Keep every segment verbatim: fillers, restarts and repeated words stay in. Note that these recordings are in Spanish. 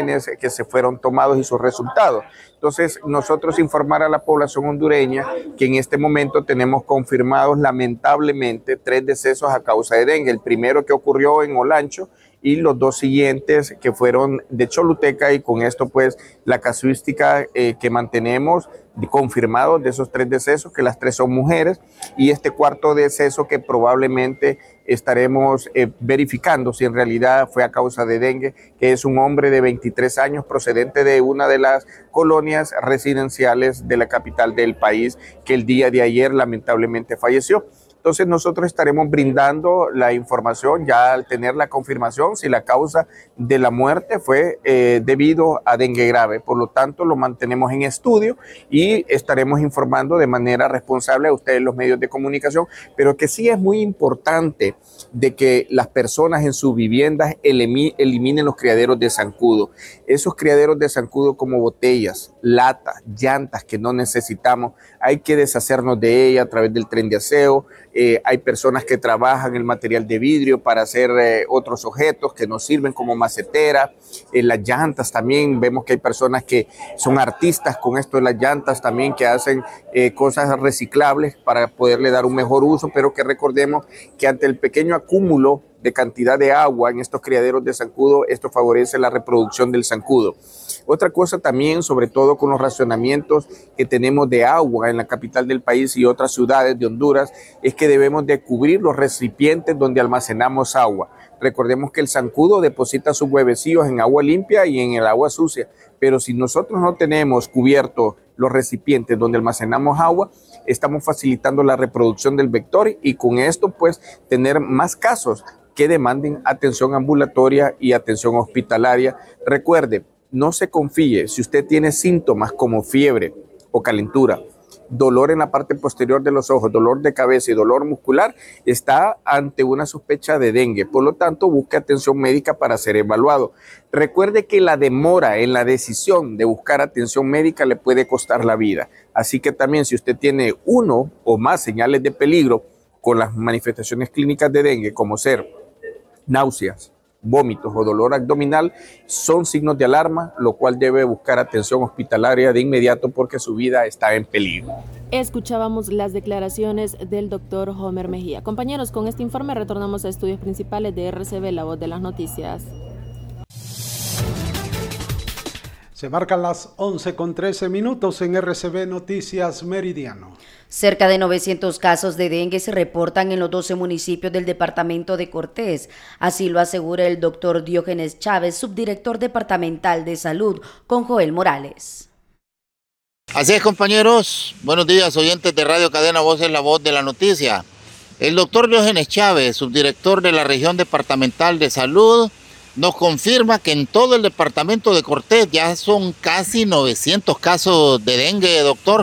exámenes que se fueron tomados y sus resultados. Entonces, nosotros informar a la población hondureña que en este momento tenemos confirmados lamentablemente tres decesos a causa de dengue. El primero que ocurrió en Olancho y los dos siguientes que fueron de Choluteca, y con esto pues la casuística eh, que mantenemos confirmados de esos tres decesos, que las tres son mujeres, y este cuarto deceso que probablemente estaremos eh, verificando si en realidad fue a causa de dengue, que es un hombre de veintitrés años procedente de una de las colonias residenciales de la capital del país, que el día de ayer lamentablemente falleció. Entonces nosotros estaremos brindando la información ya al tener la confirmación si la causa de la muerte fue eh, debido a dengue grave. Por lo tanto, lo mantenemos en estudio y estaremos informando de manera responsable a ustedes los medios de comunicación, pero que sí es muy importante de que las personas en sus viviendas eliminen los criaderos de zancudo. Esos criaderos de zancudo como botellas, latas, llantas que no necesitamos, hay que deshacernos de ellas a través del tren de aseo. Eh, hay personas que trabajan el material de vidrio para hacer eh, otros objetos que nos sirven como macetera. Eh, las llantas también, vemos que hay personas que son artistas con esto de las llantas también, que hacen eh, cosas reciclables para poderle dar un mejor uso, pero que recordemos que ante el pequeño acúmulo de cantidad de agua en estos criaderos de zancudo, esto favorece la reproducción del zancudo. Otra cosa también, sobre todo con los racionamientos que tenemos de agua en la capital del país y otras ciudades de Honduras, es que debemos de cubrir los recipientes donde almacenamos agua. Recordemos que el zancudo deposita sus huevecillos en agua limpia y en el agua sucia, pero si nosotros no tenemos cubiertos los recipientes donde almacenamos agua, estamos facilitando la reproducción del vector y con esto pues tener más casos que demanden atención ambulatoria y atención hospitalaria. Recuerde, no se confíe, si usted tiene síntomas como fiebre o calentura, dolor en la parte posterior de los ojos, dolor de cabeza y dolor muscular, está ante una sospecha de dengue. Por lo tanto, busque atención médica para ser evaluado. Recuerde que la demora en la decisión de buscar atención médica le puede costar la vida. Así que también si usted tiene uno o más señales de peligro con las manifestaciones clínicas de dengue, como ser náuseas, vómitos o dolor abdominal, son signos de alarma, lo cual debe buscar atención hospitalaria de inmediato porque su vida está en peligro. Escuchábamos las declaraciones del doctor Homer Mejía. Compañeros, con este informe retornamos a estudios principales de R C B, la voz de las noticias. Se marcan las once con trece minutos en R C B Noticias Meridiano. Cerca de novecientos casos de dengue se reportan en los doce municipios del departamento de Cortés. Así lo asegura el doctor Diógenes Chávez, subdirector departamental de salud, con Joel Morales. Así es, compañeros. Buenos días, oyentes de Radio Cadena Voz, es la voz de la noticia. El doctor Diógenes Chávez, subdirector de la región departamental de salud, nos confirma que en todo el departamento de Cortés ya son casi novecientos casos de dengue, doctor.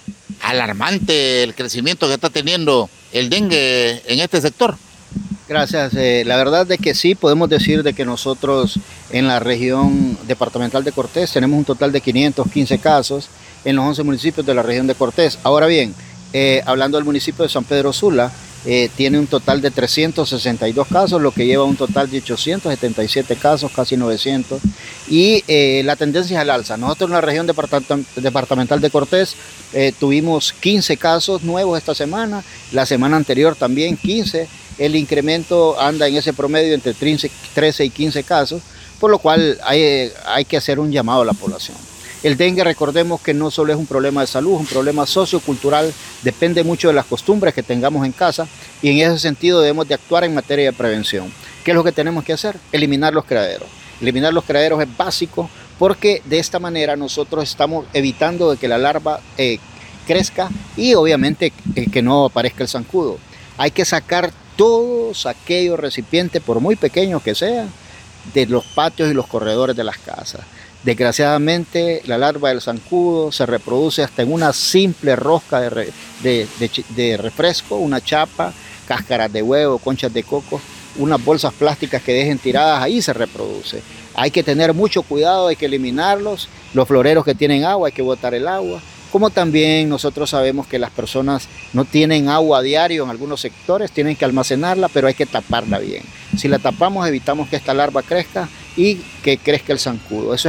Alarmante el crecimiento que está teniendo el dengue en este sector. Gracias. Eh, la verdad es que sí, podemos decir de que nosotros en la región departamental de Cortés tenemos un total de quinientos quince casos en los once municipios de la región de Cortés. Ahora bien, eh, hablando del municipio de San Pedro Sula, eh, tiene un total de trescientos sesenta y dos casos, lo que lleva a un total de ochocientos setenta y siete casos, casi novecientos, y eh, la tendencia es al alza. Nosotros en la región departament departamental de Cortés eh, tuvimos quince casos nuevos esta semana, la semana anterior también quince, el incremento anda en ese promedio entre trece y quince casos, por lo cual hay, hay que hacer un llamado a la población. El dengue, recordemos que no solo es un problema de salud, es un problema sociocultural, depende mucho de las costumbres que tengamos en casa y en ese sentido debemos de actuar en materia de prevención. ¿Qué es lo que tenemos que hacer? Eliminar los criaderos. Eliminar los criaderos es básico porque de esta manera nosotros estamos evitando de que la larva eh, crezca y obviamente eh, que no aparezca el zancudo. Hay que sacar todos aquellos recipientes, por muy pequeños que sean, de los patios y los corredores de las casas. Desgraciadamente, la larva del zancudo se reproduce hasta en una simple rosca de, re, de, de, de refresco, una chapa, cáscaras de huevo, conchas de coco, unas bolsas plásticas que dejen tiradas, ahí se reproduce. Hay que tener mucho cuidado, hay que eliminarlos. Los floreros que tienen agua, hay que botar el agua. Como también nosotros sabemos que las personas no tienen agua a diario en algunos sectores, tienen que almacenarla, pero hay que taparla bien. Si la tapamos, evitamos que esta larva crezca y que crezca el zancudo. Eso